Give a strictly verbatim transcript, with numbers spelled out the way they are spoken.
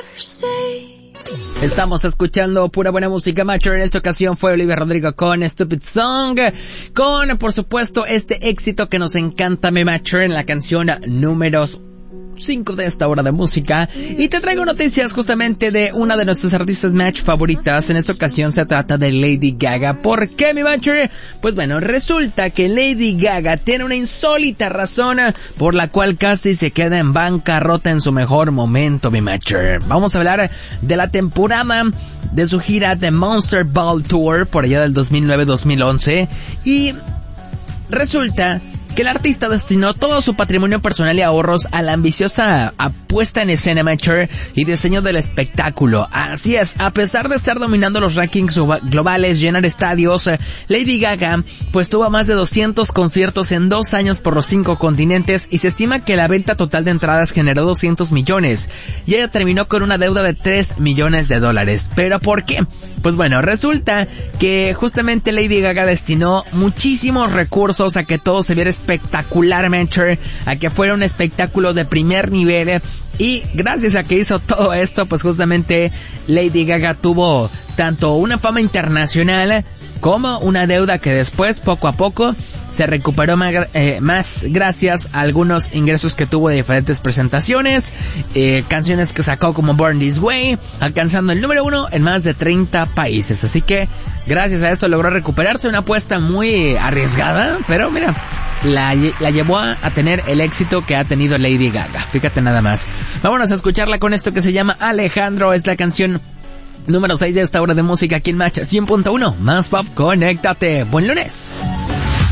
Estamos escuchando pura buena música, macho. En esta ocasión fue Olivia Rodrigo con Stupid Song, con, por supuesto, este éxito que nos encanta, mi macho, en la canción número cinco de esta hora de música. Y te traigo noticias justamente de una de nuestras artistas match favoritas. En esta ocasión se trata de Lady Gaga. ¿Por qué, mi matcher? Pues bueno, resulta que Lady Gaga tiene una insólita razón por la cual casi se queda en bancarrota en su mejor momento, mi matcher. Vamos a hablar de la temporada de su gira de Monster Ball Tour por allá del dos mil nueve dos mil once. Y resulta que el artista destinó todo su patrimonio personal y ahorros a la ambiciosa apuesta en escena amateur y diseño del espectáculo. Así es, a pesar de estar dominando los rankings globales, llenar estadios, Lady Gaga pues tuvo más de doscientos conciertos en dos años por los cinco continentes y se estima que la venta total de entradas generó doscientos millones y ella terminó con una deuda de tres millones de dólares. ¿Pero por qué? Pues bueno, resulta que justamente Lady Gaga destinó muchísimos recursos a que todo se viera espectacularmente, a que fuera un espectáculo de primer nivel, y gracias a que hizo todo esto, pues justamente Lady Gaga tuvo tanto una fama internacional como una deuda que después, poco a poco, se recuperó más, eh, más gracias a algunos ingresos que tuvo de diferentes presentaciones, eh, canciones que sacó como Born This Way, alcanzando el número uno en más de treinta países. Así que gracias a esto logró recuperarse, una apuesta muy arriesgada, pero mira, la, la llevó a, a tener el éxito que ha tenido Lady Gaga. Fíjate nada más. Vámonos a escucharla con esto que se llama Alejandro. Es la canción número seis de esta hora de música aquí en Match cien punto uno. Más pop, conéctate. Buen lunes.